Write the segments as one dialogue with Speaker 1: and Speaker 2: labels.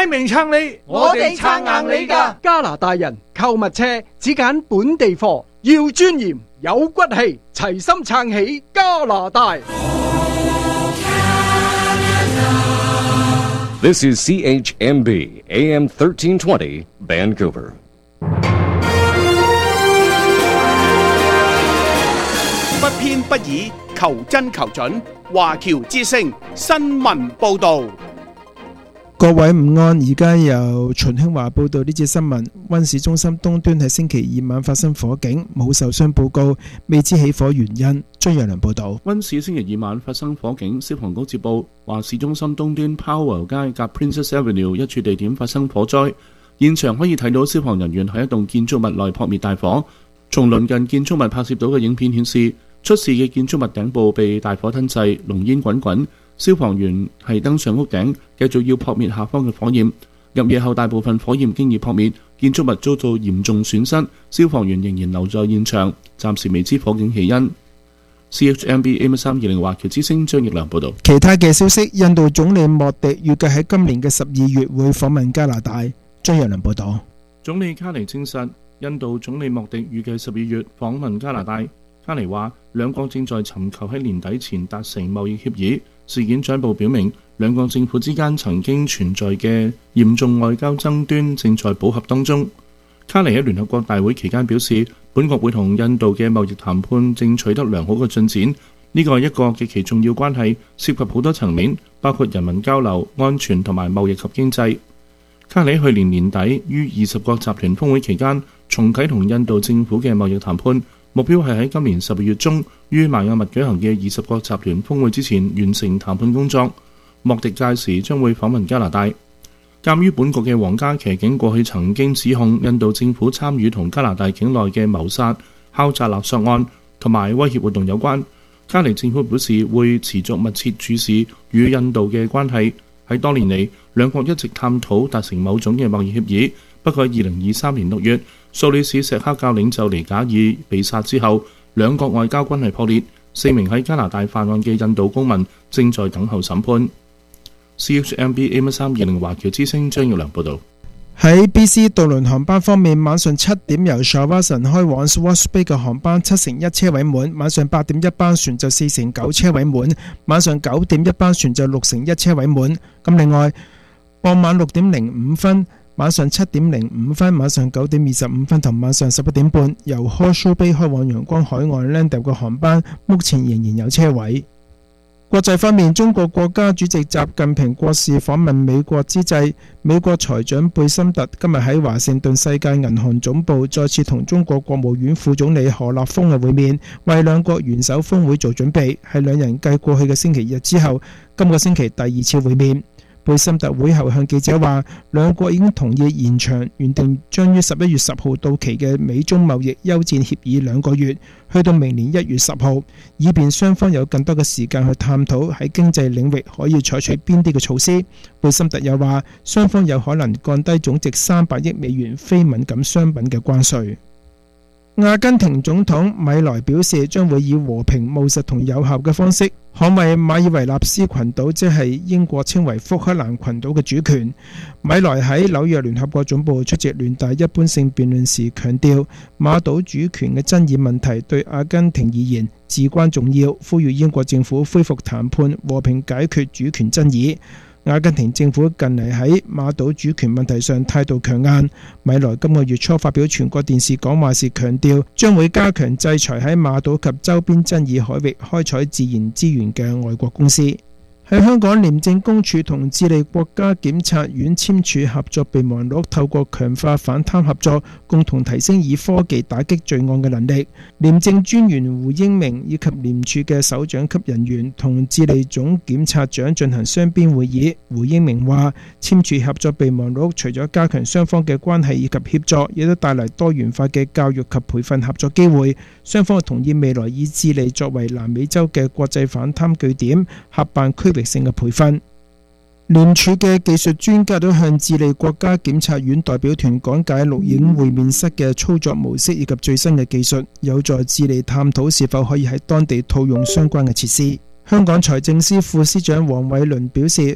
Speaker 1: 擺明撐你，
Speaker 2: 我哋撐硬你㗎。
Speaker 3: 加拿大人購物車只揀本地貨，要尊嚴有骨氣，齊心撐起加拿大。
Speaker 4: This is CHMB AM 1320 Vancouver.
Speaker 5: 不偏不倚，求真求準。華僑之聲新聞報道。
Speaker 6: 各位午安，而家由秦興華報道呢節新聞。溫市中心東端喺星期二晚發生火警，冇受傷報告，未知起火原因。張若良報道。
Speaker 7: 溫市星期二晚發生火警，消防局接報話市中心東端 Powell 街夾 Princess Avenue 一處地點發生火災，現場可以睇到消防人員喺一棟建築物內撲滅大火。從鄰近建築物拍攝到嘅影片顯示，出事嘅建築物頂部被大火吞噬，濃煙滾滾。消防員係登上屋頂，繼續要撲滅下方嘅火焰。入夜後，大部分火焰經已撲滅，建築物遭到嚴重損失，消防員仍然留在現場，暫時未知火警起因。CHMB AM320 華僑之聲張奕良報道。
Speaker 6: 其他嘅消息，印度總理莫迪預計喺今年嘅12月會訪問加拿大。張若良報道。
Speaker 7: 總理卡尼證實，印度總理莫迪預計12月訪問加拿大。卡尼話，兩國正在尋求喺年底前達成貿易協議。事件進一步表明，兩國政府之間曾經存在嘅嚴重外交爭端正在補合當中。卡尼喺聯合國大會期間表示，本國會同印度嘅貿易談判正取得良好嘅進展，呢個係一個極其重要關係，涉及好多層面，包括人民交流、安全同埋貿易及經濟。卡尼去年年底於20國集團峰會期間重啟同印度政府嘅貿易談判。目標係喺今年12月中於邁阿密舉行嘅20國集團峰會之前完成談判工作。莫迪屆時將會訪問加拿大。鑑於本國嘅皇家騎警過去曾經指控印度政府參與同加拿大境內嘅謀殺、敲詐勒索案同埋威脅活動有關，卡尼政府表示會持續密切注視與印度嘅關係。喺多年嚟，兩國一直探討達成某種嘅貿易協議。不過喺2023年6月，蘇里士錫克教領袖尼賈爾被殺之後，兩國外交關係破裂。4名喺加拿大犯案嘅印度公民正在等候審判。CHMB AM320 華僑之聲張耀良報導。
Speaker 6: 喺 BC 渡輪航班方面，晚上7點由 Shawinigan 開往 Swartz Bay 嘅航班7/1車位滿，晚上8點一班船就4/9車位滿，晚上9點一班船就6/1車位滿。咁另外，傍晚6點05分、晚上7點05分、晚上9點25分同晚上11點半，由 Horseshoe Bay 開往陽光海岸 Landale 嘅航班，目前仍然有車位。國際方面，中國國家主席習近平國事訪問美國之際，美國財長貝森特今日喺華盛頓世界銀行總部再次同中國國務院副總理何立峰嘅會面，為兩國元首峰會做準備，係兩人繼過去嘅星期日之後，今個星期第2次會面。貝森特會後向記者話，兩國已經同意延長原定將於11月10號到期嘅美中貿易休戰協議2個月，去到明年1月10號，以便雙方有更多嘅時間去探討喺經濟領域可以採取邊啲嘅措施。貝森特又話，雙方有可能降低總值300億美元非敏感商品嘅關稅。阿根廷總統米萊表示，將會以和平、務實同有效嘅方式捍衛馬爾維納斯群島，即係英國稱為福克蘭群島嘅主權。米萊喺紐約聯合國總部出席聯大一般性辯論時強調，馬島主權嘅爭議問題對阿根廷而言至關重要，呼籲英國政府恢復談判，和平解決主權爭議。阿根廷政府近嚟喺馬島主權問題上態度強硬。米萊今個月初發表全國電視講話時強調，將會加強制裁喺馬島及周邊爭議海域開採自然資源嘅外國公司。喺香港，廉政公署同智利國家檢察院簽署合作備忘錄，透過強化反貪合作，共同提升以科技打擊罪案嘅能力。廉政專員胡英明以及廉署嘅首長級人員同智利總檢察長進行雙邊會議。胡英明話，簽署合作備忘錄除咗加強雙方嘅關係以及協作，亦都帶嚟多元化嘅教育及培訓合作機會。雙方同意未來以智利作為南美洲嘅國際反貪據點，合辦區域性嘅培訓。廉署嘅技術專家都向智利國家檢察院代表團講解錄影會面室嘅操作模式以及最新嘅技術，有助智利探討是否可以喺當地套用相關嘅設施。香港財政司副司長黃偉綸表示，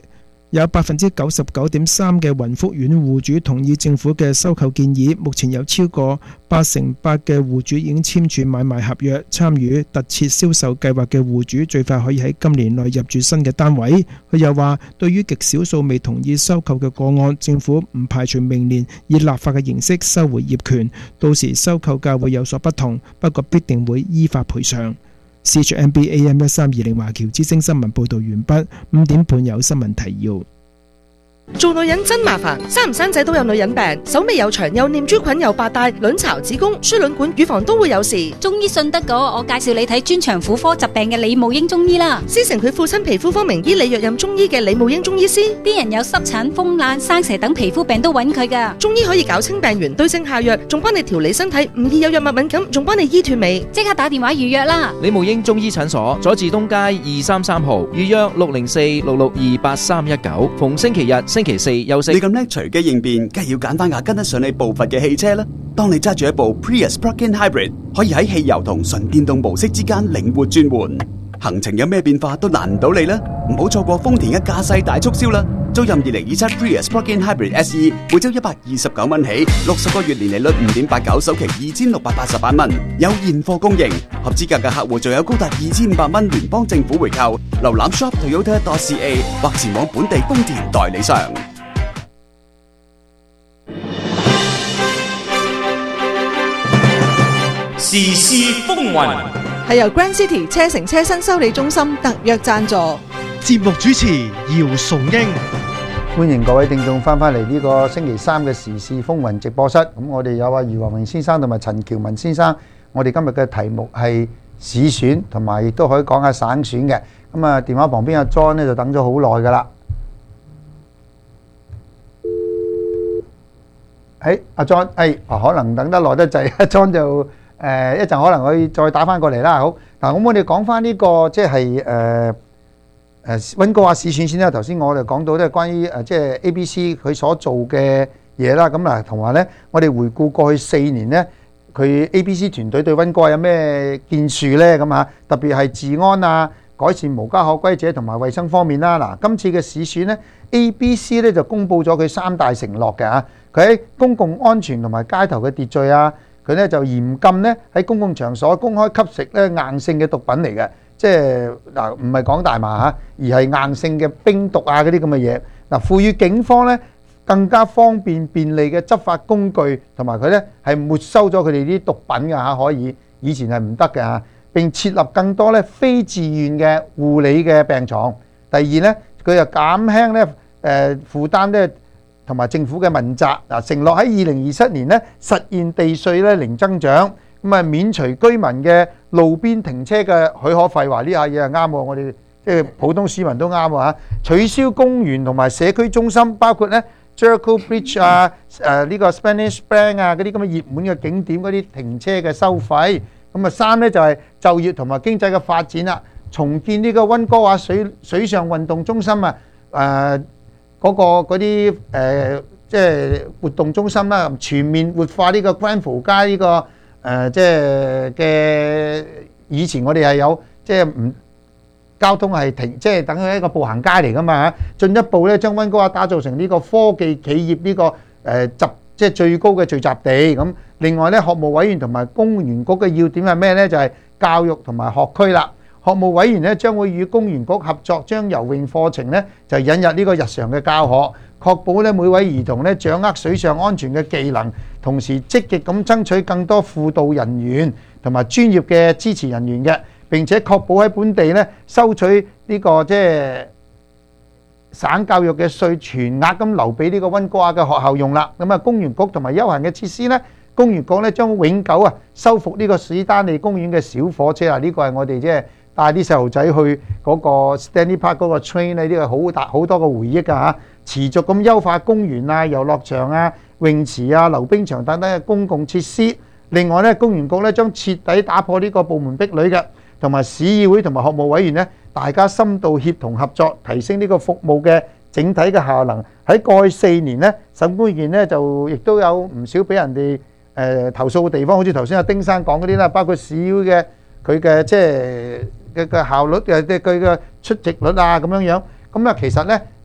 Speaker 6: 有 99.3% 嘅雲福苑戶主同意政府嘅收購建議，目前有超過88%嘅戶主已經簽署買賣合約，參與特設銷售計劃嘅戶主最快可以喺今年內入住新嘅單位。佢又話，對於極少數未同意收購嘅個案，政府唔排除明年以立法嘅形式收回業權，到時收購價會有所不同，不過必定會依法賠償。CHMB AM1320華僑之聲新聞報導完畢，5點半有新聞提要。
Speaker 1: 做女人真麻煩，生唔生仔都有女人病，手尾又長，又念珠菌，又白帶，卵巢、子宮、輸卵管、乳房都會有事。
Speaker 8: 中醫信得過，我介紹你睇專長婦科疾病嘅李慕英中醫啦。
Speaker 1: 師承佢父親皮膚科名醫李若任中醫嘅李慕英中醫師，
Speaker 8: 啲人有濕疹、風癩、生蛇等皮膚病都揾佢噶。
Speaker 1: 中醫可以搞清病源，對症下藥，仲幫你調理身體，唔易有藥物敏感，仲幫你醫脫尾。
Speaker 8: 即刻打電話預約啦！
Speaker 9: 李慕英中醫診所，佐治東街233號，預約604-662-8319，逢星期日、星期四休息。
Speaker 10: 你咁叻隨機應變，梗係要揀翻架跟得上你步伐嘅汽車啦。當你揸住一部 Prius Plug-in Hybrid， 可以喺汽油同純電動模式之間靈活轉換，行程有咩變化都難唔到你啦。唔好錯過豐田嘅駕駛大促銷啦！租任2027 Prius Plug-in Hybrid SE， 每周129蚊起，60個月年利率5.89，首期2688蚊，有現貨供應。合資格嘅客戶仲有高達2500蚊聯邦政府回購。瀏覽 shop.toyota.ca 或前往本地豐田代理商。
Speaker 2: 時事風雲
Speaker 11: 係由 Grand City 車城車新修理中心特約贊助。
Speaker 3: 節目主持姚崇英，
Speaker 12: 歡迎各位聽眾翻返嚟呢個星期三嘅時事風雲直播室。咁我哋有余華榮先生同埋陳喬文先生。我哋今日嘅題目係市選，同埋亦都可以講下省選嘅。咁啊，電話旁邊阿 John 咧就等咗好耐噶啦。阿 John，可能等得耐得滯，阿 John 就一陣可能可以再打翻過嚟啦。好，嗱，咁我哋講翻呢個即係溫哥華市選先啦。頭先我哋講到咧關於即係 ABC 佢所做嘅嘢啦。咁嗱，同埋咧，我哋回顧過去4年咧，佢 ABC 團隊對溫哥華有咩建樹咧？咁啊，特別係治安啊、改善無家可歸者同埋衛生方面啦。嗱，今次嘅市選咧 ，ABC 咧就公布咗佢3大承諾嘅嚇。佢喺公共安全同埋街頭嘅秩序啊，佢咧就嚴禁咧喺公共場所公開吸食咧硬性嘅毒品嚟嘅，即係嗱唔係講大麻嚇，而係硬性嘅冰毒啊嗰啲咁嘅嘢。嗱，賦予警方咧更加方便便利嘅執法工具，同埋佢咧係沒收咗佢哋啲毒品嘅嚇，可以以前係唔得嘅嚇。並設立更多咧非自願嘅護理嘅病床。第二咧，佢又減輕咧負擔咧。同埋政府嘅問責嗱，承諾喺2027年咧實現地稅咧零增長，咁啊免除居民嘅路邊停車嘅許可費。話呢下嘢係啱喎，我哋即係普通市民都啱喎嚇。取消公園同埋社區中心，包括咧 Jericho Bridge 啊、呢個 Spanish Bank 啊嗰啲咁嘅熱門嘅景點嗰啲停車嘅收費。咁啊3咧就係就業同埋經濟嘅發展啦，重建呢個溫哥華水上運動中心啊，嗰啲即係活動中心啦，全面活化呢個 Granville 街呢個即係嘅以前我哋係有即係唔交通係停，即係等於一個步行街嚟㗎嘛嚇。進一步咧將溫哥華打造成呢個科技企業呢個即係最高嘅聚集地咁。另外咧，學務委員同埋公園局嘅要點係咩咧？就係教育同埋學區啦。學務委員咧將會與公園局合作，將游泳課程咧就引入呢個日常嘅教學，確保咧每位兒童咧掌握水上安全嘅技能，同時積極咁爭取更多輔導人員同埋專業嘅支持人員嘅，並且確保喺本地咧收取呢個即係省教育嘅稅全額咁留俾呢個溫哥華嘅學校用啦。咁啊，公園局同埋休閒嘅設施咧，公園局咧將永久修復呢個史丹利公園嘅小火車啊！呢個係我哋即係帶啲細路仔去嗰個 Stanley Park 嗰個 train 咧，呢個好多個回憶㗎嚇。持續咁優化公園啊、遊樂場啊、泳池啊、溜冰場等等嘅公共設施。另外咧，公園局咧將徹底打破呢個部門壁壘嘅，同埋市議會同埋學務委員咧，大家深度協同合作，提升呢個服務嘅整體嘅效能。喺過去4年咧，審判員咧就亦都有唔少俾人哋投訴嘅地方，好似頭先阿丁生講嗰啲啦，包括市議會嘅佢嘅即係嘅效率嘅佢嘅出席率啊咁樣樣。咁啊，其實咧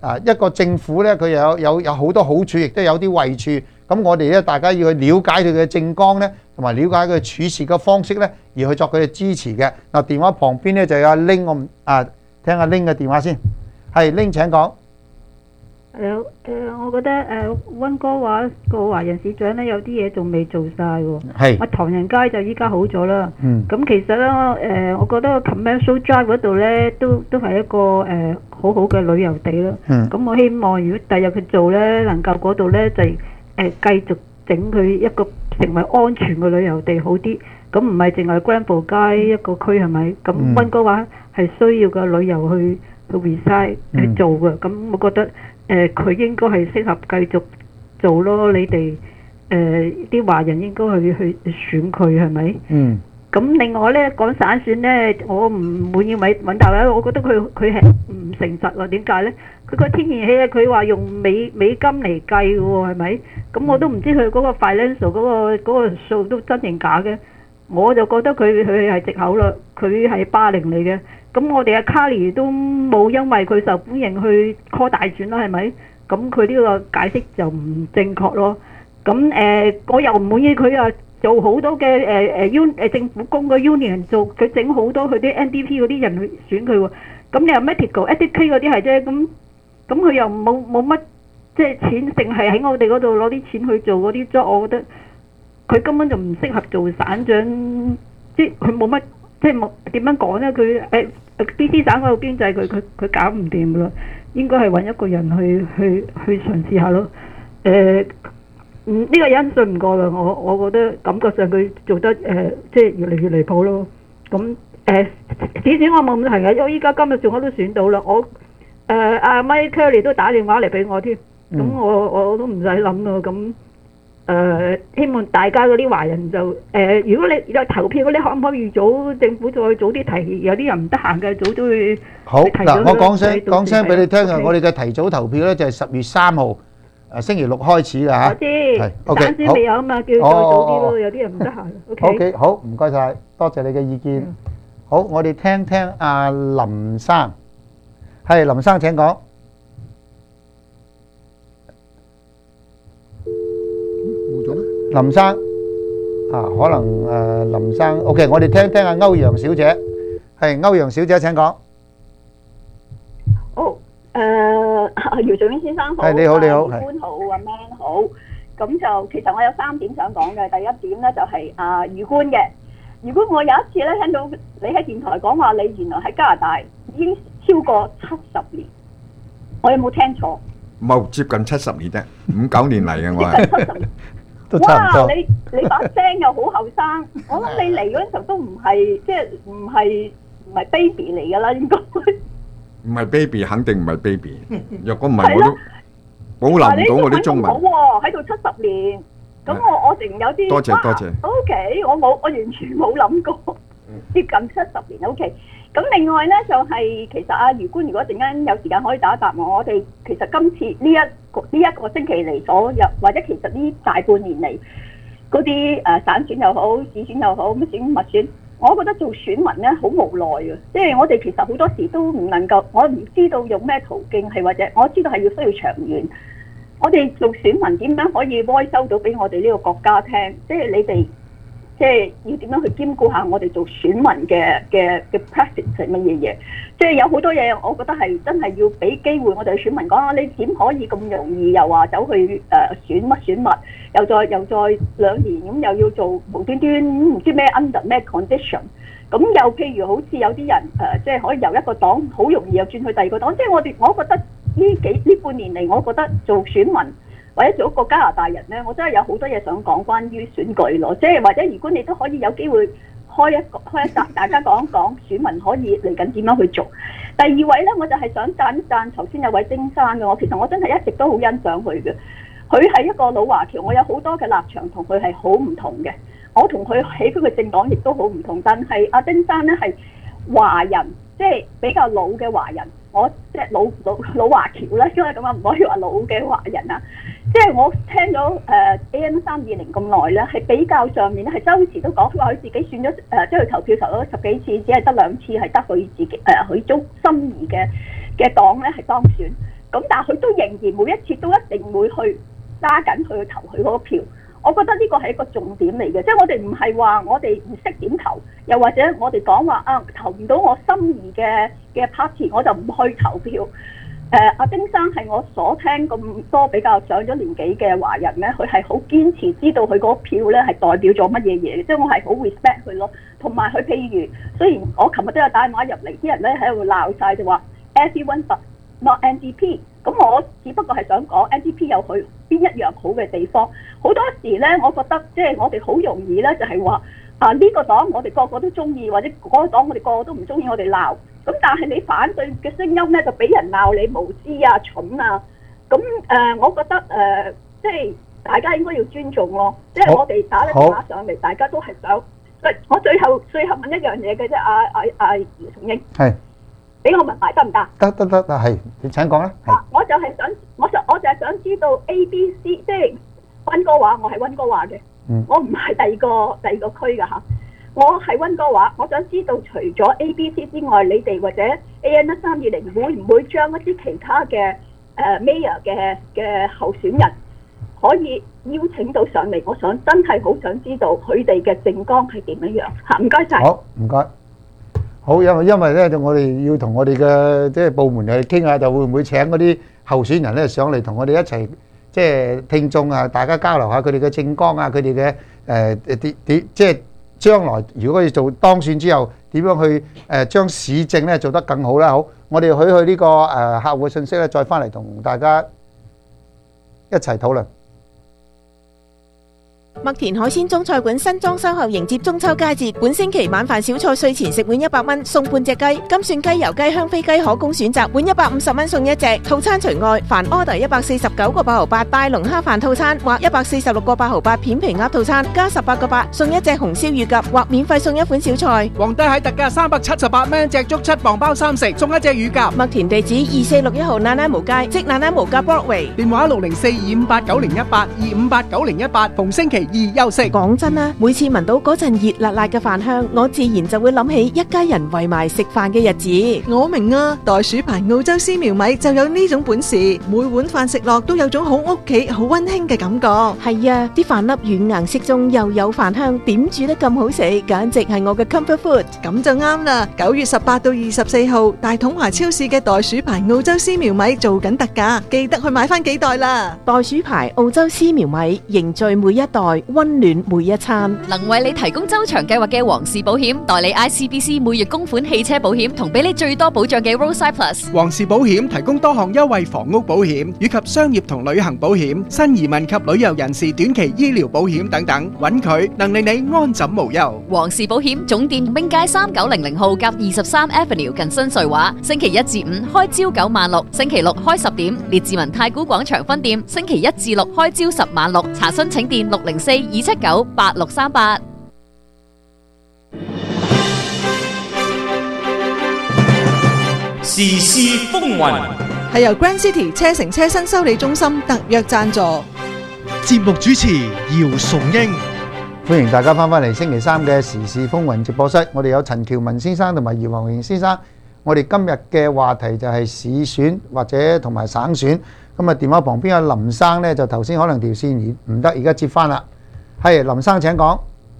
Speaker 12: 一個政府咧，佢有好多好處，亦都有啲壞處。咁我哋咧，大家要去了解佢嘅政綱咧，同埋了解佢處事嘅方式咧，而去作佢嘅支持嘅。嗱，電話旁邊咧就有阿 Ling， 我聽阿 Ling 嘅電話先。係 Ling 請講。
Speaker 13: 我覺得溫哥華個華人市長咧有啲嘢仲未做晒喎。
Speaker 12: 係。
Speaker 13: 我唐人街就依家好咗啦。咁
Speaker 12: 嗯。
Speaker 13: 其實咧，我覺得 Commercial Drive 嗰度咧都係一個好好嘅旅遊地啦。咁我希望如果第日佢做咧，能夠嗰度咧就繼續整佢一個成為安全嘅旅遊地好啲。咁唔係淨係 Granville 街一個區係咪？咁溫哥華係需要個旅遊去 reside 去做嘅。咁我覺得。佢應該係適合繼續做咯，你哋啲華人應該去選佢係咪？咁另外咧講省選咧，我唔滿意尹達咧，我覺得佢係唔誠實喎。點解咧？佢個天然氣咧，佢話用美金嚟計嘅喎，係咪？咁我都唔知佢嗰個 financial 嗰個數都真定假嘅。我就覺得佢係藉口啦，佢係霸凌嚟嘅。咁我哋阿 Carly 都冇因為佢受歡迎去 call 大選啦，係咪？咁佢呢個解釋就唔正確咯。咁我又唔滿意佢啊，做好多嘅政府工嘅 union 做，佢整好多佢啲 NDP 嗰啲人去選佢喎。咁你又 medical、educate 嗰啲係啫，咁佢又冇乜即係錢，淨係喺我哋嗰度攞啲錢去做嗰啲 job，我覺得佢根本就唔適合做省長，即係佢冇乜。即係冇點樣講咧？佢BC 省嗰個經濟佢搞唔掂噶啦，應該係揾一個人去嘗試下咯。呢個人信唔過啦，我覺得感覺上佢做得即係越嚟越離譜咯。咁至少我冇問題嘅，因為依家今日仲我都選到啦。我阿 Mike Curry 都打電話嚟俾我添，咁我都唔使諗咯。咁。希望大家嗰啲華人就如果你有投票嗰啲，可唔可以預早政府再早啲提？有啲人唔得閒嘅，早都會
Speaker 12: 好嗱。我講聲俾你聽啊！我哋嘅提早投票咧就係10月3號星期六開始㗎嚇。我知，係 OK。省選未有啊嘛，叫再早啲咯。有啲人唔得閒。OK，好，唔該曬，多謝你嘅意見。好，我哋聽聽阿林生，係林生請講。林生可能林生 OK， 我哋聽聽阿歐陽小姐，係歐陽小姐請講。
Speaker 14: 好，姚俊英先生好，
Speaker 12: 你好，你好，
Speaker 14: 官好，阿 Man 好。咁就其實我有3點想講嘅。第一點咧就係余官嘅。如果我有一次咧聽到你喺電台講話，你原來喺加拿大已經超過70年，我有冇聽錯？
Speaker 15: 冇，接近70年啫，59年嚟嘅我係。
Speaker 14: 哇！你把聲又好後生，我諗你嚟嗰陣時候都唔係即係唔係 baby 嚟㗎啦，應該。
Speaker 15: 唔係 baby， 肯定唔係 baby。若果唔係我都保留唔到我啲中文。
Speaker 14: 好喎，喺度70年，咁我淨有啲。
Speaker 15: 多謝。
Speaker 14: OK，我完全冇諗過接近70年。OK。咁另外咧就係其實余官，如果陣間有時間可以答一答我哋其實今次呢一個星期嚟所有，或者其實呢大半年嚟嗰啲省選又好、市選又好、乜選密選，我覺得做選民咧好無奈嘅，即係我哋其實好多時都唔能夠，我唔知道用咩途徑係或者我知道係要需要長遠。我哋做選民點樣可以 voice 收到俾我哋呢個國家聽？即係你哋。即係要點樣去兼顧下我哋做選民嘅 practice 係乜嘢嘢？即係有好多嘢，我覺得係真係要俾機會我哋選民講啊！你點可以咁容易又話走去選乜選物，又再2年咁又要做無端端唔知咩 under 咩 condition？咁又譬如好似有啲人即係可以由一個黨好容易又轉去第二個黨，即係我覺得呢半年嚟，我覺得做選民。或者做一個加拿大人呢，我真係有好多嘢想講關於選舉咯，即係或者如果你都可以有機會開一集，大家講一講選民可以嚟緊點樣去做。第2位呢，我就係想讚一讚頭先有位丁生嘅，其實我真係一直都好欣賞佢嘅。佢係一個老華僑，我有好多嘅立場同佢係好唔同嘅，我同佢喜歡嘅政黨亦都好唔同，但係阿丁生呢係華人，即係比較老嘅華人。我即係老華僑啦，因為咁啊，唔可以話老嘅華人啊。即係我聽咗AM320咁耐咧，係比較上面咧，係周時都講話佢自己選咗即係佢投票投咗10幾次，只係得2次係得佢自己佢中心儀嘅黨咧係當選。 咁但係佢都仍然每一次都一定會去揸緊去投佢嗰個票。我覺得呢個係一個重點嚟嘅，即係我哋唔係話我哋唔識點投，又或者我哋講話投唔到我心儀嘅 party， 我就唔去投票。阿丁生係我所聽咁多比較上咗年紀嘅華人咧，佢係好堅持知道佢嗰票咧係代表咗乜嘢嘢嘅，即係我係好 respect 佢咯。同埋佢譬如，雖然我琴日都有打電話入嚟，啲人咧喺度鬧晒就話 everyone but not NDP， 咁我只不過係想講 NDP 有佢邊一樣好嘅地方。好多時咧，我覺得即係我哋好容易咧就係話呢個黨我哋個個都中意，或者嗰個黨我哋個個都唔中意，我哋鬧。咁但係你反對嘅聲音咧，就俾人鬧你無知啊、蠢啊。咁我覺得即係大家應該要尊重咯。即係我哋打電話上嚟，大家都係想。我最後問一樣嘢嘅啫，阿姚松英。係。俾我問埋得唔得？
Speaker 12: 得，係，你請講啦。
Speaker 14: 我就係想知道 ABC， 即係溫哥華，我係溫哥華嘅，我唔係第二個區㗎嚇。我係溫哥華，我想知道除咗 ABC 之外，你哋或者 AN1320會唔會將一啲其他嘅Mayor 嘅候選人可以邀請到上嚟？我真係好想知道佢哋嘅政綱係點樣樣嚇。唔該晒。
Speaker 12: 好，唔該。好，因為咧，我哋要同我哋嘅即係部門去傾下，就會唔會請嗰啲候選人咧上嚟同我哋一齊即係聽眾啊，大家交流下佢哋嘅政綱啊，佢哋嘅即係將來如果要做當選之後，點樣去將市政咧做得更好啦？好，我哋去呢個客戶嘅信息咧，再翻嚟同大家一齊討論。
Speaker 16: 麥田海鮮中菜館新裝修後迎接中秋佳節，本星期晚飯小菜稅前食碗100蚊送半隻雞，金蒜雞、油雞、香飛雞可供選擇，碗150蚊送一隻。套餐除外，凡 order 149個8毫8大龍蝦飯套餐或146個8毫8片皮鴨套餐，加18個8送一隻紅燒乳鴿，或免費送一款小菜。
Speaker 3: 皇帝蟹特價378蚊隻竹7磅包3食，送一隻乳鴿。
Speaker 16: 麥田地址2461號那拉無街，即那拉無街 Broadway，
Speaker 3: 電話604-2589018 2589018，逢星期休息。
Speaker 16: 講真啦，每次聞到嗰陣熱辣辣嘅飯香，我自然就會諗起一家人圍埋食飯嘅日子。
Speaker 11: 我明啊，袋鼠牌澳洲絲苗米就有呢種本事，每碗飯食落都有種好屋企、好溫馨嘅感覺。
Speaker 16: 係啊，啲飯粒軟硬適中，又有飯香，點煮得咁好食，簡直係我嘅 comfort food。
Speaker 11: 咁就啱啦！9月18到24號，大統華超市嘅袋鼠牌澳洲絲苗米做緊特價，記得去買翻幾袋啦！
Speaker 16: 袋鼠牌澳洲絲苗米，凝聚每一代，溫暖每一餐。
Speaker 17: 能為你提供周長計劃嘅皇氏保險，代理 ICBC 每月供款汽車保險，同俾你最多保障嘅 Roadside Plus。
Speaker 3: 皇氏保險提供多項優惠房屋保險以及商業同旅行保險、新移民及旅遊人士短期醫療保險等等，揾佢能令你安枕無憂。
Speaker 17: 皇氏保險總店兵街3900號夾23 Avenue 近新瑞華，星期1至5開朝9晚6，星期6開10點。列治文太古廣場分店星期1至6開朝10晚6，查詢請電604-279-8638。
Speaker 2: 時事風雲
Speaker 11: 係由 Grand City 車城車新修理中心特約贊助。
Speaker 18: 節目主持姚崇英，
Speaker 12: 歡迎大家翻返嚟星期三嘅時事風雲直播室。我哋有陳喬文先生同埋姚宏榮先生。我哋今日嘅話題就係市選或者同埋省選。咁啊，電話旁邊有林生呢，就頭先可能條線唔得，而家接翻啦。係林生請講。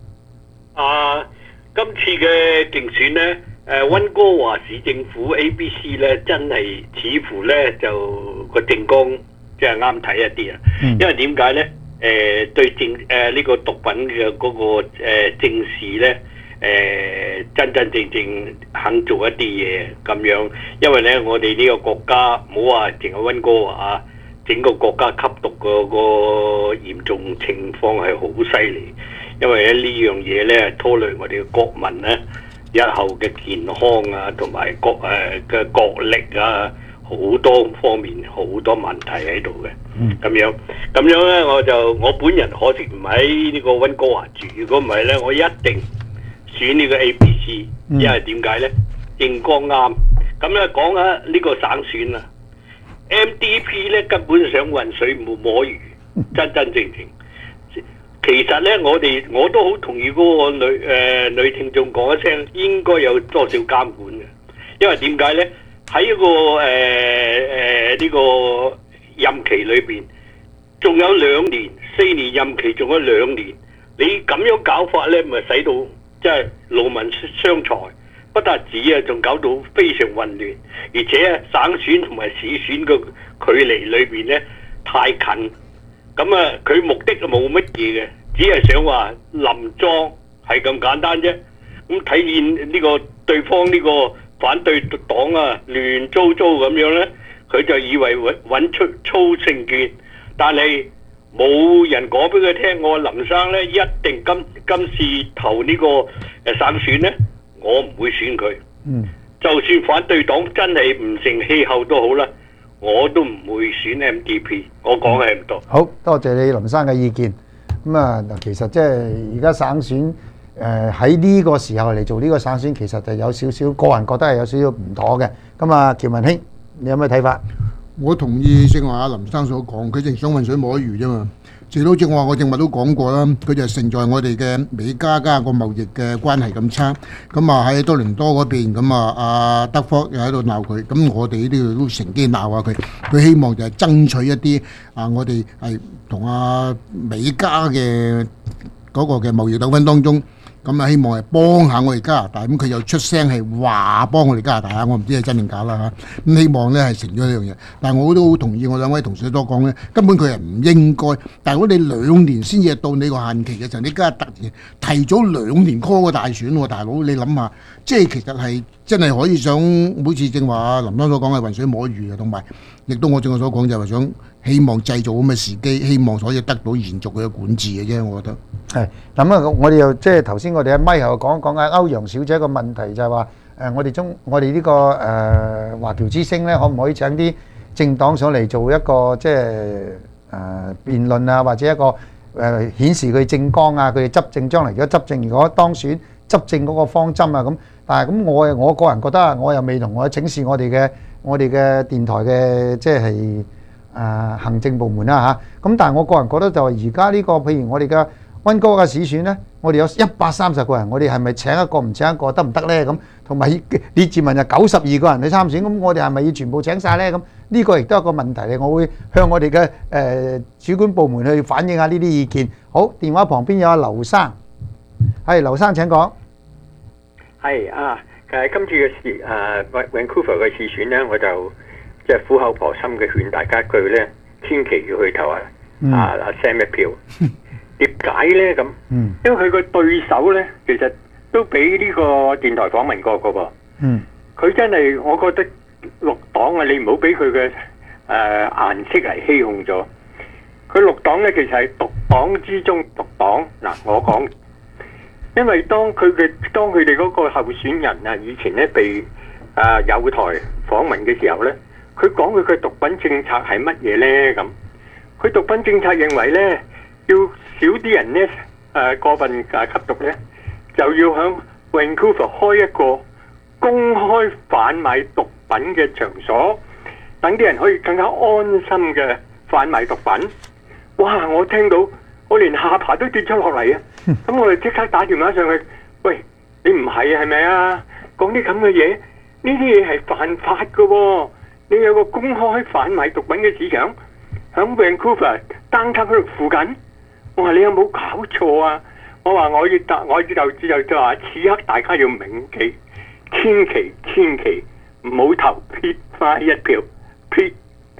Speaker 19: 今次嘅競選呢，溫哥華市政府 ABC 呢，真係似乎呢就個政綱即係啱睇一啲啊。因為點解呢？對呢個毒品嘅嗰個正視呢，真真正正肯做一啲嘢咁樣。因為呢，我哋呢個國家唔好話淨係溫哥華，整個國家吸毒個嚴重情況係好犀利。因為呢樣嘢咧拖累我哋嘅國民咧日後嘅健康啊，同埋嘅國力啊，好多方面好多問題喺度嘅。咁樣咧，我本人可惜唔喺呢個溫哥華住，如果唔係咧，我一定選呢個 ABC，因為點解咧？政綱啱。咁咧講下呢個省選啊 ，MDP 咧根本想混水摸魚，真真正正。其實咧，我都好同意嗰個女聽眾講一聲，應該有多少監管嘅，因為點解咧？ 喺一個呢個任期裏邊，仲有2年，4年任期仲有2年，你咁樣搞法咧，咪使到即係勞民傷財，不但止啊，仲搞到非常混亂，而且啊，省選同埋市選嘅距離裏邊咧太近，咁啊，佢目的就冇乜嘢嘅，只係想話連莊係咁簡單啫。咁睇見呢個對方呢個反對黨啊亂糟糟咁樣咧，佢就以為揾出操勝券，但係冇人講俾佢聽，我林生咧一定今次投呢個省選咧，我唔會選佢。就算反對黨真係唔成氣候都好啦，我都唔會選 MDP。我講係唔多。
Speaker 12: 好多謝你林生嘅意見。咁啊，嗱，其實即係而家省選。喺呢個時候嚟做呢個省選，其實就有少少個人覺得係有少少唔妥嘅。咁啊，喬文兄，你有咩睇法？
Speaker 20: 我同意正話阿林生所講，佢淨想混水摸魚啫嘛。直到正話我正話都講過啦，佢就勝在我哋嘅美加個貿易嘅關係咁差。咁啊喺多倫多嗰邊，咁啊阿德福又喺度鬧佢，咁我哋呢度都乘機鬧下佢。佢希望就係爭取一啲我哋係同阿美加嘅嗰個嘅貿易糾紛當中。咁啊，希望係幫下我哋加拿大，咁佢又出聲係話幫我哋加拿大啊！我唔知係真定假啦嚇。咁希望咧係成咗呢樣嘢，但係我都好同意我兩位同事都講咧，根本佢係唔應該。但係如果你2年先至到你個限期嘅時候，你家突然提早2年 call 個大選喎，大佬你諗下，即係其實係真係可以想，好似正話林生所講係混水摸魚啊，同埋亦都我正話所講就係想希望製造咁嘅時機，希望可以得到延續佢嘅管治嘅啫，我覺得。
Speaker 12: 係咁啊！我哋又即係頭先我哋喺咪後講下歐陽小姐個問題，就係話我哋呢個華僑之星咧，可唔可以請啲政黨上嚟做一個即係辯論啊，或者一個顯示佢政綱啊，佢哋執政將來如果執政，如果當選執政嗰個方針啊咁。但係咁我個人覺得啊，我又未同我請示我哋嘅電台嘅即係行政部門啦嚇。咁但係我個人覺得就係而家呢個譬如我哋嘅溫哥嘅市選呢，我哋有130個人，我哋係咪請一個唔請一個得唔得呢？咁同埋列治文就92個人去參選，咁我哋係咪要全部請晒呢？咁呢個亦都係一個問題嚟，我會向我哋嘅主管部門去反映下呢啲意見。好，電話旁邊有阿劉生，係劉生請講。
Speaker 21: 係啊，今次嘅Vancouver 嘅市選呢，我就即係苦口婆心嘅勸大家一句呢，千祈要去投阿 Sam 一票。點解咧咁？因為佢個對手咧，其實都俾呢個電台訪問過噶噃。佢真係，我覺得綠黨啊，你唔好俾佢嘅顏色嚟欺哄咗。佢綠黨咧，其實係獨黨之中獨黨。嗱，我講，因為當佢哋嗰個候選人啊，以前咧被友台訪問嘅時候咧，佢講佢嘅毒品政策係乜嘢咧咁？佢毒品政策認為咧，要少啲人咧過分吸毒咧，就要響 Vancouver 開一個公開販賣毒品嘅場所，等啲人可以更加安心嘅販賣毒品。哇！我聽到我連下巴都跌咗落嚟啊！咁我哋即刻打電話上去，喂，你唔係係咪啊？講啲咁嘅嘢，呢啲嘢係犯法㗎喎！你有個公開販賣毒品嘅市場響 Vancouver downtown 嗰度附近。我話你有冇搞錯啊？我話我就話此刻大家要銘記，千祈唔好投 Pete Fry 一票 ，Pete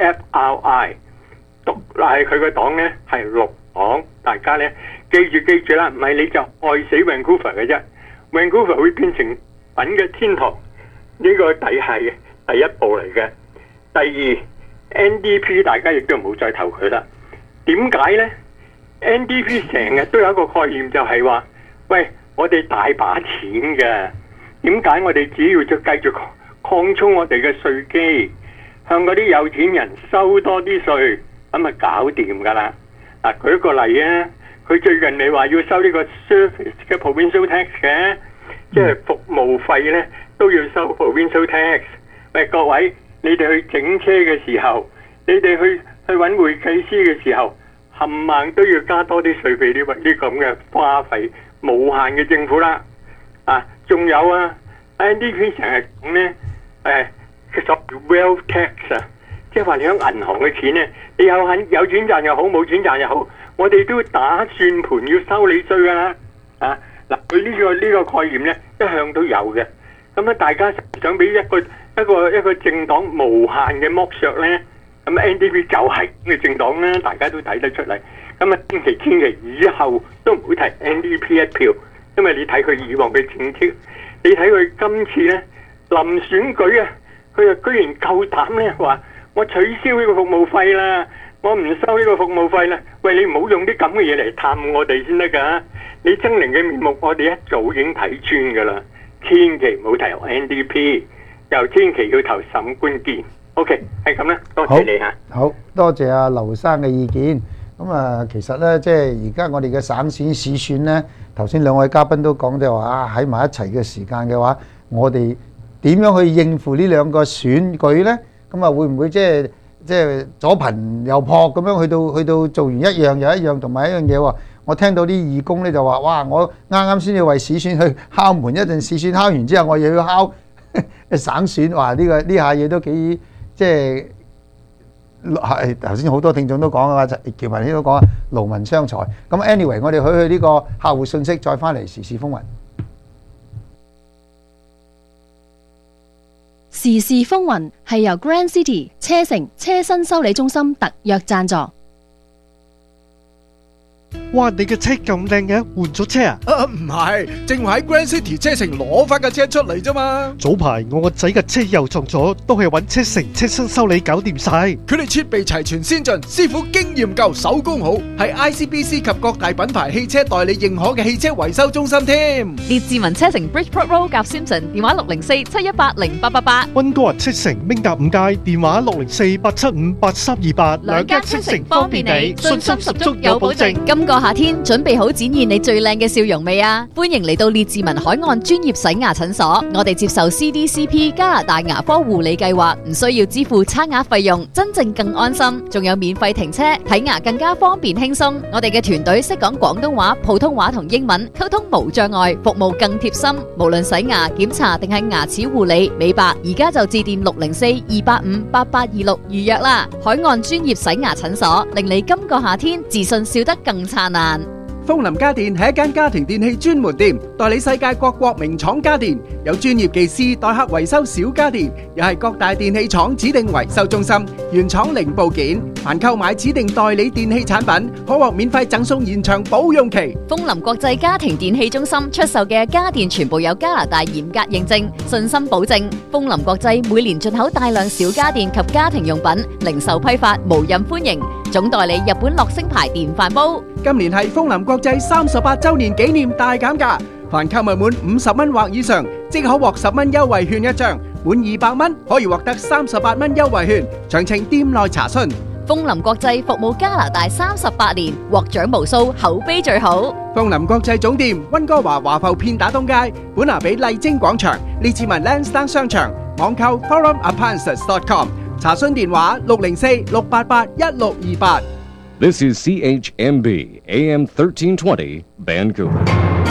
Speaker 21: Fry 獨係佢個黨咧係綠黨，大家咧記住啦，唔係你就愛死 Vancouver 嘅啫 ，Vancouver 會變成品嘅天堂，呢個係第一步嚟嘅。第二 NDP 大家亦都唔好再投佢啦。點解咧？NDP 成日都有一個概念，就係話，喂，我哋大把錢嘅，點解我哋只要就繼續擴充我哋嘅稅基，向嗰啲有錢人收多啲稅，咁咪搞掂㗎啦？嗱，舉一個例啊，佢最近你話要收呢個 service 嘅 provincial tax 嘅，即係服務費咧都要收 provincial tax。喂，各位，你哋去整車嘅時候，你哋去揾會計師嘅時候，冚唪都要加多啲稅俾呢咁嘅花費，無限嘅政府啦。啊，仲有啊 ，NDP 成日講咧， 嘅所謂 wealth tax 啊，即係話你喺銀行嘅錢咧，你有錢賺又好，冇錢賺又好，我哋都打算盤要收你稅噶啦。啊，嗱，佢呢個概念咧一向都有嘅。咁啊，大家想俾一個政黨無限嘅剝削咧，咁 NDP 就係嘅政黨啦，大家都睇得出嚟。咁啊，千祈以後都唔好提 NDP 一票，因為你睇佢以往嘅政績，你睇佢今次咧臨選舉啊，佢又居然夠膽咧話我取消呢個服務費啦，我唔收呢個服務費啦。喂，你唔好用啲咁嘅嘢嚟探我哋先得㗎。你猙獰嘅面目，我哋一早已經睇穿㗎啦。千祈唔好提 NDP， 又千祈要投沈觀健。OK， 係咁啦，多謝你嚇。
Speaker 12: 好多謝阿劉生嘅意見。咁啊，其實咧，即係而家我哋嘅省選市選咧，頭先兩位嘉賓都講就話啊，喺埋一齊嘅時間嘅話，我哋點樣去應付呢兩個選舉咧？咁啊，會唔會即係左貧右撲咁樣去到做完一樣又一樣，同埋一樣嘢喎？我聽到啲義工咧就話：哇！我啱先要為市選去敲門，一陣市選敲完之後，我又要敲省選。哇！呢下嘢都幾即係。係頭先好多聽眾都講啊，喬文先都講啊，勞民傷財。咁 anyway， 我哋去呢個客戶信息，再翻嚟時事風雲。
Speaker 4: 時事風雲係由 Grand City 車城車身修理中心特約贊助。
Speaker 18: 哇！你嘅車咁靚嘅，換咗車啊？
Speaker 3: 唔係，正話喺 Grand City 車城攞翻架車出嚟啫嘛。
Speaker 18: 早排我個仔嘅車又撞咗，都係揾車城車身修理搞掂晒。
Speaker 3: 佢哋設備齊全先進，師傅經驗夠，手工好，係 ICBC 及各大品牌汽車代理認可嘅汽車維修中心添。
Speaker 17: 列治文車城 Bridgeport Road 夾 Simpson， 電話604-718-0888。
Speaker 18: 溫哥華車城明達5街，電話604-875-8328。
Speaker 17: 兩間車城方便你，信心十足有保證。今個夏天準備好展現你最靚嘅笑容未啊？歡迎嚟到列治文海岸專業洗牙診所，我哋接受 CDCP 加拿大牙科護理計劃，唔需要支付差額費用，真正更安心，仲有免費停車，睇牙更加方便輕鬆。我哋嘅團隊識講廣東話、普通話同英文，溝通無障礙，服務更貼心。無論洗牙、檢查定係牙齒護理、美白，而家就致電604-285-8826預約啦。海岸專業洗牙診所，令你今個夏天自信笑得更燦爛。
Speaker 3: 風林家電係一間家庭電器專門店，代理世界各國名廠家電，有專業技師代客維修小家電，又係各大電器廠指定維修中心，原廠零部件。凡購買指定代理電器產品，可獲免費贈送延長保用期。
Speaker 17: 風林國際家庭電器中心出售嘅家電全部有加拿大嚴格認證，信心保證。風林國際每年進口大量小家電及家庭用品，零售批發無任歡迎。總代理日本樂聲牌電飯煲。
Speaker 3: 今年係風林國際38周年紀念大減價，凡購物滿50蚊或以上，即可獲10蚊優惠券一張；滿200蚊可以獲得38蚊優惠券。詳情店內查詢。
Speaker 17: 風林國際服務加拿大38年，獲獎無數，口碑最好。
Speaker 3: 風林國際總店溫哥華華埠片打東街，本拿比麗晶廣場，列治文 Lansdowne 商場，網購 forumappliances.com。查詢電話604-688-1628。
Speaker 22: This is CHMB AM 1320 Vancouver。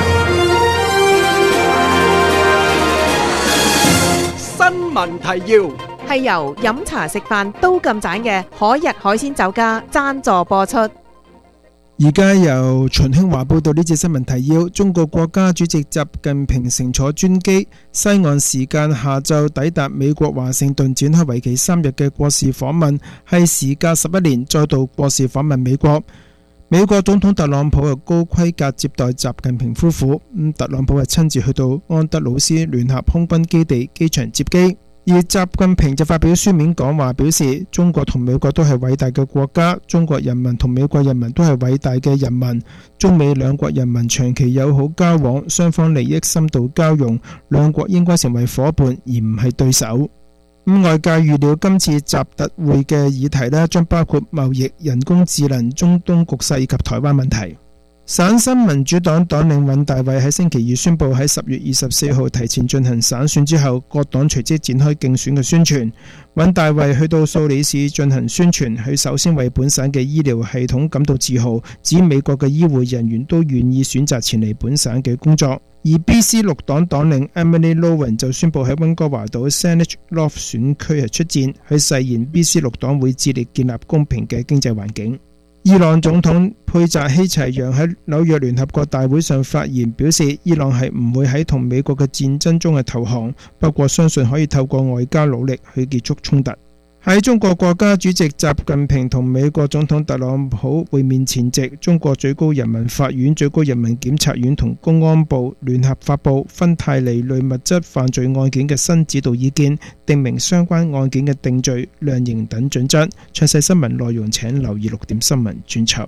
Speaker 3: 新聞提要
Speaker 16: 係由飲茶食飯都咁盞嘅海逸海鮮酒家贊助播出。
Speaker 6: 而家由秦興華報道呢節新聞提要：中國國家主席習近平乘坐專機西岸時間下晝抵達美國華盛頓，展開為期3日嘅國事訪問，係時隔11年再度國事訪問美國。美國總統特朗普又高規格接待習近平夫婦，特朗普係親自去到安德魯斯聯合空軍基地機場接機。而習近平就發表書面講話，表示中國同美國都係偉大嘅國家，中國人民同美國人民都係偉大嘅人民，中美兩國人民長期友好交往，雙方利益深度交融，兩國應該成為夥伴而唔係對手。外界預料今次習特會嘅議題將包括貿易、人工智能、中東局勢以及台灣問題。省新民主黨黨領尹大偉喺星期二宣布喺10月24號提前進行省選之後，各黨隨即展開競選嘅宣傳。尹大偉去到素里市進行宣傳，佢首先為本省嘅醫療系統感到自豪，指美國嘅醫護人員都願意選擇前嚟本省嘅工作。 而 BC 綠黨黨領 Emily Lowen 就宣布喺溫哥華島 Saanich North 選區出戰，佢誓言 BC 綠黨會致力建立公平嘅經濟環境。伊朗總統佩扎希齊揚喺紐約聯合國大會上發言表示，伊朗係唔會喺同美國嘅戰爭中嘅投降，不過相信可以透過外交努力去結束衝突。喺中國國家主席習近平同美國總統特朗普會面前夕，中國最高人民法院、最高人民檢察院同公安部聯合發布芬太尼類物質犯罪案件嘅新指導意見，訂明相關案件嘅定罪、量刑等準則。詳細新聞內容請留意6點新聞專輯。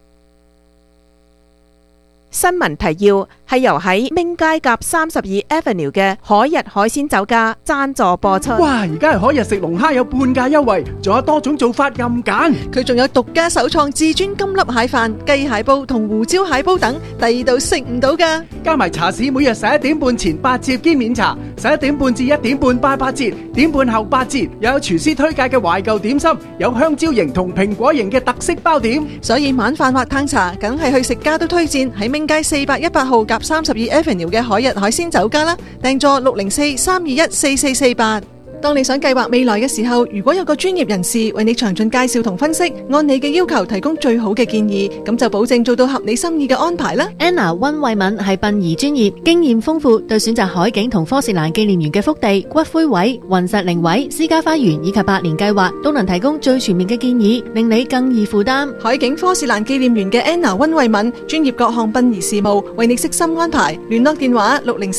Speaker 16: 新聞提要係由喺明街夾32 Avenue 嘅海逸海鮮酒家贊助播出。
Speaker 3: 哇！而家係海逸食龍蝦有半價優惠，仲有多種做法任揀。
Speaker 11: 佢仲有獨家首創至尊金粒蟹飯、雞蟹煲同胡椒蟹煲等，第二度食唔到㗎。
Speaker 3: 加埋茶市每日11點半前8折兼免茶，11點半至1點半8折，點半後8折。又有廚師推介嘅懷舊點心，有香蕉型同蘋果型嘅特色包點。
Speaker 11: 所以晚飯或嘆茶，梗係去食家都推薦喺明街418號夾32 Avenue 嘅海逸海鮮酒家啦，訂座604-321-4448。當你想計劃未來嘅時候，如果有個專業人士為你詳盡介紹同分析，按你嘅要求提供最好嘅建議，咁就保證做到合你心意嘅安排啦。
Speaker 4: Anna 溫慧敏係殯儀專業，經驗豐富，對選擇海景同科士蘭紀念園嘅福地、骨灰位、雲石靈位、私家花園以及百年計劃，都能提供最全面嘅建議，令你更易負擔。
Speaker 11: 海景科士蘭紀念園嘅 Anna 溫慧敏，專業各項殯儀事務，為你悉心安排。聯絡電話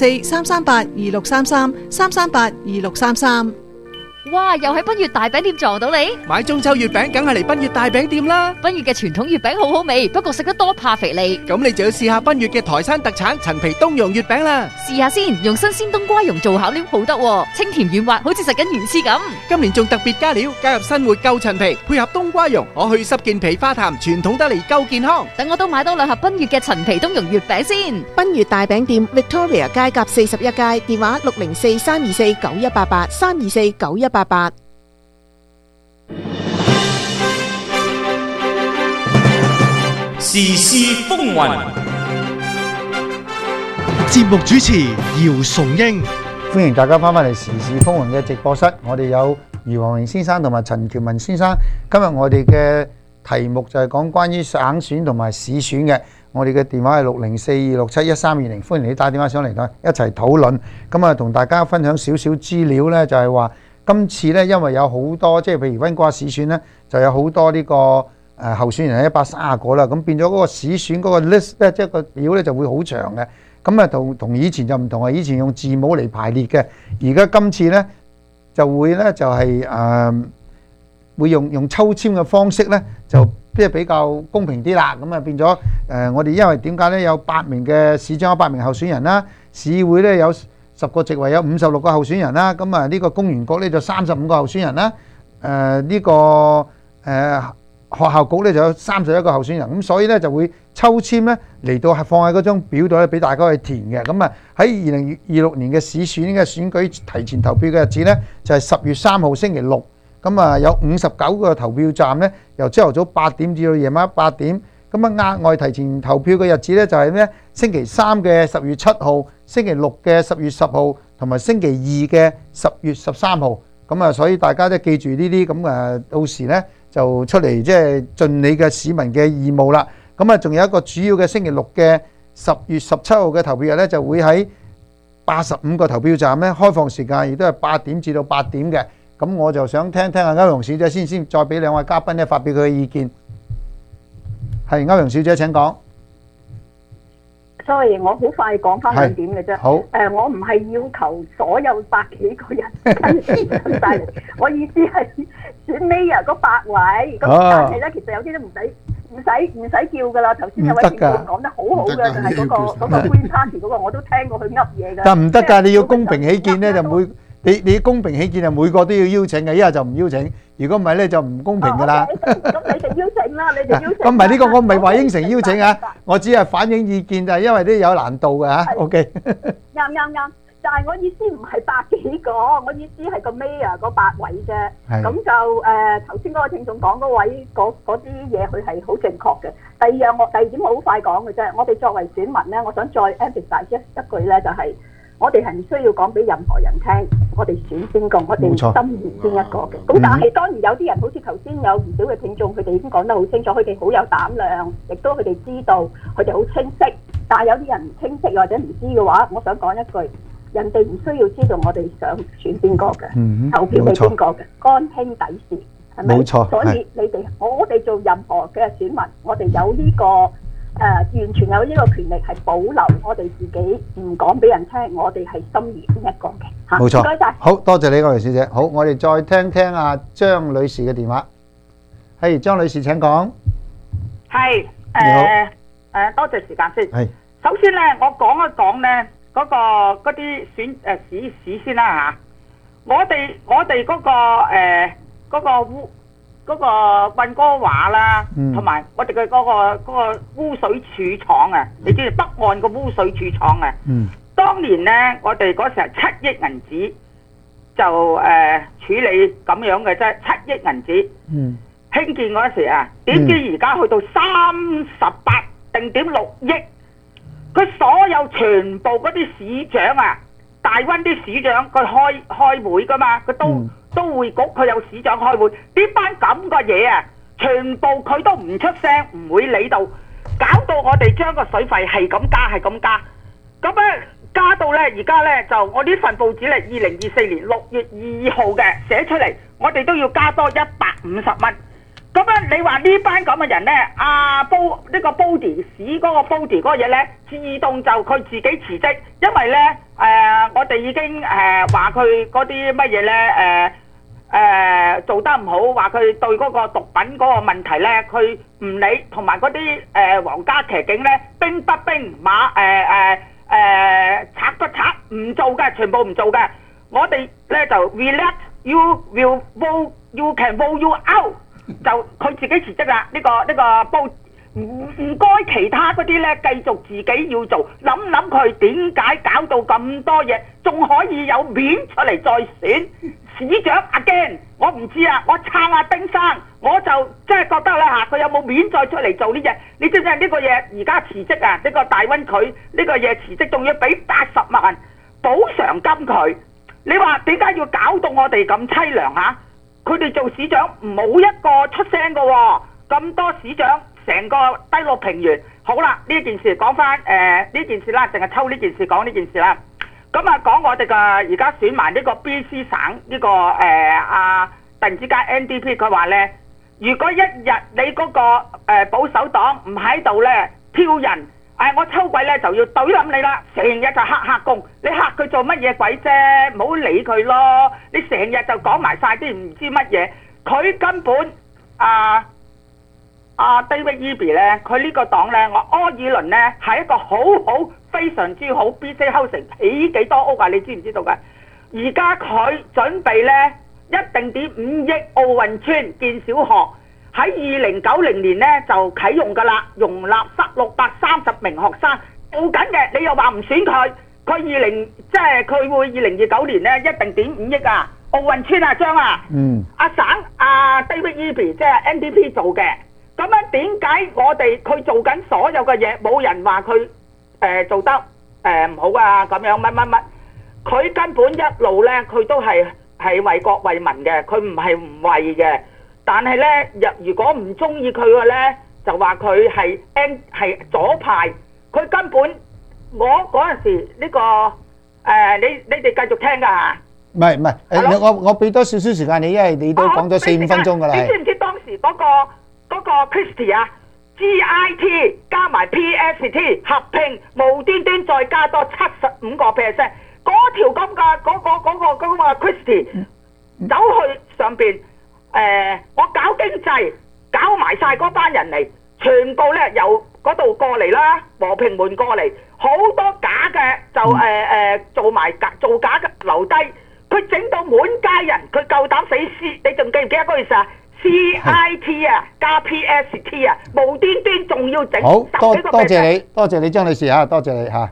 Speaker 11: 604-338-2633，338-2633。
Speaker 17: 哇！又喺奔月大餅店撞到你，
Speaker 3: 買中秋月餅梗係嚟奔月大餅店啦。
Speaker 17: 奔月嘅傳統月餅好好味，不過食得多怕肥膩。
Speaker 3: 咁你就要試下奔月嘅台山特產陳皮冬蓉月餅啦。
Speaker 17: 試下先，用新鮮冬瓜蓉做巧料好得喎，清甜軟滑，好似食緊魚翅咁。
Speaker 3: 今年仲特別加料，加入新活夠陳皮，配合冬瓜蓉，可去濕健脾化痰，傳統得嚟夠健康。
Speaker 17: 等我都買多2盒奔月嘅陳皮冬蓉月餅先。
Speaker 16: 奔月大餅店 Victoria 街夾41街，電話604-324-9188，324-9188。
Speaker 2: 時事風雲，
Speaker 18: 節目主持姚崇英，
Speaker 12: 歡迎大家翻返嚟時事風雲嘅直播室。我哋有余黃榮先生同埋陳喬文先生。今日我哋嘅題目就係講關於省選同埋市選嘅。我哋嘅電話係604-267-1320，歡迎你打電話上嚟一齊討論。咁啊，同大家分享少少資料呢，就係話今次呢，因為有好多即係譬如溫哥華市選呢，就有好多呢個候選人係130個啦，咁變咗嗰個市選嗰個 list 咧，即係個表咧就會好長嘅。咁啊，同以前就唔同啊，以前用字母嚟排列嘅，而家今次咧就會咧就係會用抽籤嘅方式咧，就即係比較公平啲啦。咁啊變咗我哋因為點解咧有8名嘅市長有8名候選人啦，市會咧有10個席位有56個候選人啦，咁啊呢個公園局咧就35個候選人啦，呢個學校局咧就有31個候選人，咁所以咧就會抽籤咧嚟到係放喺嗰張表度咧俾大家去填嘅。咁啊喺2026年嘅市選嘅選舉提前投票嘅日子咧就係10月3號星期六，咁啊有59個投票站咧，由朝頭早8點至到夜晚8點。咁啊額外提前投票嘅日子咧就係咩？星期3嘅10月7號、星期6嘅10月10號同埋星期2嘅10月13號。咁啊，所以大家都記住呢啲咁到時咧就出嚟即係盡你嘅市民嘅義務啦。咁啊，仲有一個主要嘅星期六嘅10月17號嘅投票日咧，就會喺85個投票站咧開放時間，亦都係8點至到8點嘅。咁我就想聽聽阿歐陽小姐先，再俾2位嘉賓咧發表佢嘅意見。係歐陽小姐請講。
Speaker 14: Sorry， 我好快講翻2點嘅啫。
Speaker 12: 好。
Speaker 14: 我唔係要求所有100幾個人跟住上晒嚟，我意思係選 Mayor 嗰8位。咁但係咧，其實有啲都唔使叫噶啦。頭先有位前輩講得好好嘅，就係嗰個 Green Party 嗰個，我都聽過佢噏嘢㗎。
Speaker 12: 但唔得㗎，你要公平起見咧，就你公平起見就每個都要邀請嘅，一係就唔邀請。如果唔係咧，就唔公平㗎啦。
Speaker 14: 咁你哋邀請啦，你哋邀請。
Speaker 12: 咁唔係呢個，我唔係話應承邀請啊，我只係反映意見，就係因為都有難度嘅嚇。OK。
Speaker 14: 啱。 但係我意思唔係百幾個，我意思係個 mayor 嗰8位啫。
Speaker 12: 係
Speaker 14: 咁就頭先嗰個聽眾講嗰位嗰啲嘢，佢係好正確嘅。第二點我好快講嘅啫。我哋作為選民咧，我想再 emphasize 一句咧，就係、我哋係唔需要講俾任何人聽，我哋選邊個，我哋心儀邊一個嘅。咁但係當然有啲人好似頭先有唔少嘅聽眾，佢哋已經講得好清楚，佢哋好有膽量，亦都佢哋知道，佢哋好清晰。但係有啲人唔清晰或者唔知嘅話，我想講一句。人哋唔需要知道我哋想選邊個嘅，投票俾邊個嘅，肝兄弟事，係咪？冇錯。所以你哋我哋做任何嘅選民，我哋有呢個完全有呢個權利係保留我哋自己，唔講俾人聽，我哋係心儀邊一個嘅嚇。
Speaker 12: 冇錯。
Speaker 14: 唔該曬。
Speaker 12: 好多謝你，郭小姐。好，我哋再聽聽阿張女士嘅電話。係張女士請講。
Speaker 5: 係多謝時間先。
Speaker 12: 係。
Speaker 5: 首先咧，我講一講咧。嗰啲市先啦嚇，我哋嗰個溫哥華啦，同埋我哋嘅嗰個污水處廠啊，你知北岸個污水處廠啊，當年咧我哋嗰時係7億銀紙就處理咁樣嘅啫，7億銀紙興建嗰時啊，點知而家去到38.6億。佢所有全部嗰啲市長啊，大溫啲市長佢開會噶嘛，佢都會局佢有市長開會，呢班咁嘅嘢啊，全部佢都唔出聲，唔會理到，搞到我哋將個水費係咁加，咁咧加到咧而家咧就我呢份報紙咧2024年6月2號嘅寫出嚟，我哋都要加多150蚊。咁樣你話呢班咁嘅人咧，呢個 Body 市嗰個 Body 嗰個嘢咧，自動就佢自己辭職，因為咧我哋已經話佢嗰啲乜嘢咧做得唔好，話佢對嗰個毒品嗰個問題咧，佢唔理，同埋嗰啲皇家騎警咧，兵不兵馬賊不賊，唔做嘅，全部唔做嘅。我哋咧就 relax you will vote you can vote you out。就佢自己辭職啦，呢個唔該其他嗰啲咧繼續自己要做，諗佢點解搞到咁多嘢，仲可以有面出嚟再選市長 again？ 我唔知啊，我撐阿丁生，我就真係覺得咧嚇，佢有冇面再出嚟做呢嘢？你知唔知呢個嘢而家辭職啊？呢個大溫區呢個嘢辭職，仲要俾80萬補償金佢。你話點解要搞到我哋咁凄涼嚇？佢哋做市長冇一個出聲嘅喎，咁多市長成個低落平原。好啦，呢件事講翻呢件事啦，淨係抽呢件事講呢件事啦。咁啊講我哋嘅而家選埋呢個 BC 省呢個突然之間 NDP 佢話咧，如果一日你嗰個保守黨唔喺度咧挑人，我秋季咧就要懟冧你啦，成日就嚇工，你嚇佢做乜嘢鬼啫？唔好理佢咯，你成日就講埋晒啲唔知乜嘢，佢根本David Eby 咧，佢呢個黨咧，我柯爾倫咧係一個好非常之好 BC Housing 起幾多屋啊？你知唔知道㗎？而家佢準備咧1.5億奧運村建小學。喺2090年咧就啟用㗎啦，容納630名學生做緊嘅，你又話唔選佢，佢即係佢會2029年咧1.5億啊，奧運村啊張啊，阿省David Eby 即係 NDP 做嘅，咁樣點解我哋佢做緊所有嘅嘢，冇人話佢做得唔好啊咁樣乜，佢根本一路咧佢都係為國為民嘅，佢唔係唔為嘅。但係咧，如果唔中意佢嘅咧，就話佢係左派。佢根本我嗰陣時呢個你哋繼續聽㗎嚇。唔
Speaker 12: 係，我俾多少少時間你，因為你都講咗4-5分鐘㗎啦。
Speaker 5: 你知唔知當時嗰個 Christie 啊 ，GIT 加埋 PST 合併，無端端再加多75%，嗰條咁嘅嗰個 Christie 走去上邊。我搞經濟，搞埋晒嗰班人嚟，全部咧由嗰度過嚟啦，和平門過嚟，好多假嘅就做假嘅留低，佢整到滿街人，佢夠膽死屍，你仲記唔記得嗰件事啊 ？CIT 啊加 PST 啊，無端端仲要整
Speaker 12: 好多謝你張女士嚇，多謝你嚇。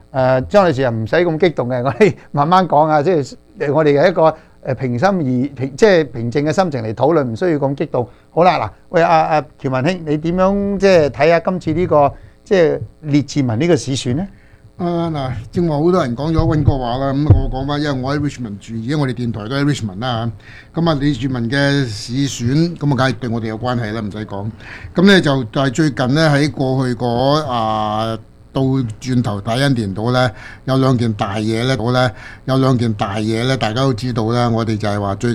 Speaker 12: 張女士又唔使咁激動嘅，我哋慢慢講啊，即係我哋係一個平靜嘅心情嚟討論，唔需要咁激動。好啦，嗱，喂阿喬文兄，你點樣即係睇下今次呢個即係列治文呢個市選咧？
Speaker 20: 嗱，正話好多人講咗溫哥華啦，咁我講翻，因為我喺 Richmond 住，而家我哋電台都喺 Richmond 啦嚇。咁啊，列治文嘅市選，咁啊，梗係對我哋有關係啦，唔使講。咁咧就係最近咧喺過去到轉頭打恩田島咧，有兩件大嘢咧，大家都知道啦。我哋就係話最